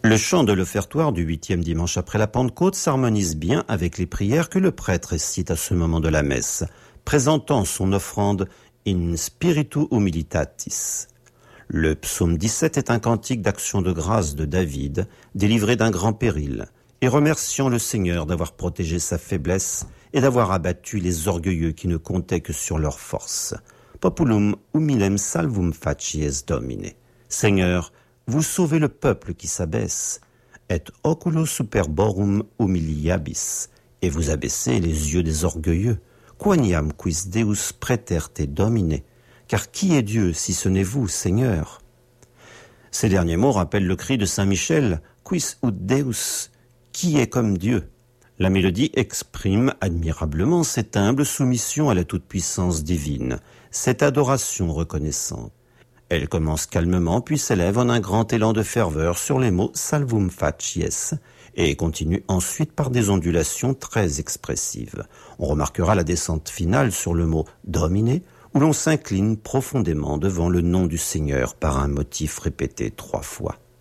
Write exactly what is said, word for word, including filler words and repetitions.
Le chant de l'offertoire du huitième dimanche après la Pentecôte s'harmonise bien avec les prières que le prêtre récite à ce moment de la messe, présentant son offrande in spiritu humilitatis. Le psaume dix-sept est un cantique d'action de grâce de David, délivré d'un grand péril, et remerciant le Seigneur d'avoir protégé sa faiblesse et d'avoir abattu les orgueilleux qui ne comptaient que sur leur force. Populum humilem salvum facies Domine. Seigneur, vous sauvez le peuple qui s'abaisse, et oculo superborum humiliabis, et vous abaissez les yeux des orgueilleux. Quoniam quis Deus praeterte Domine, car qui est Dieu si ce n'est vous, Seigneur? Ces derniers mots rappellent le cri de saint Michel, quis ut Deus, qui est comme Dieu? La mélodie exprime admirablement cette humble soumission à la toute-puissance divine, cette adoration reconnaissante. Elle commence calmement, puis s'élève en un grand élan de ferveur sur les mots Salvum facies et continue ensuite par des ondulations très expressives. On remarquera la descente finale sur le mot Domine, où l'on s'incline profondément devant le nom du Seigneur par un motif répété trois fois.